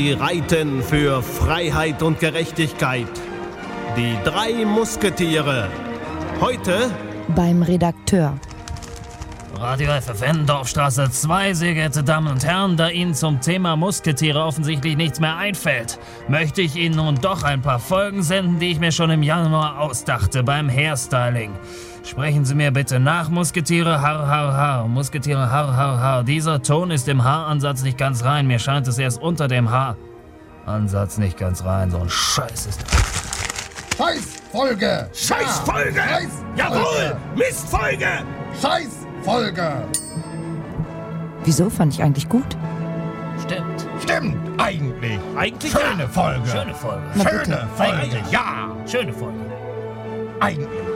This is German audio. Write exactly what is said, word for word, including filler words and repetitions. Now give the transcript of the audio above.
Sie reiten für Freiheit und Gerechtigkeit. Die drei Musketiere. Heute beim Redakteur. Radio F F N, Dorfstraße zwei, sehr geehrte Damen und Herren, da Ihnen zum Thema Musketiere offensichtlich nichts mehr einfällt, möchte ich Ihnen nun doch ein paar Folgen senden, die ich mir schon im Januar ausdachte beim Hairstyling. Sprechen Sie mir bitte nach, Musketiere, har, har, har, Musketiere, har, har, har. Dieser Ton ist im Haaransatz nicht ganz rein, mir scheint es erst unter dem Haaransatz nicht ganz rein, so ein Scheiß ist das. Scheißfolge! Scheißfolge! Ja, Scheißfolge! Jawohl! Mistfolge! Scheißfolge! Wieso, fand ich eigentlich gut? Stimmt. Stimmt, eigentlich. Eigentlich Schöne Folge. Schöne Folge. Na Schöne bitte. Folge, ja. Schöne Folge. Eigentlich.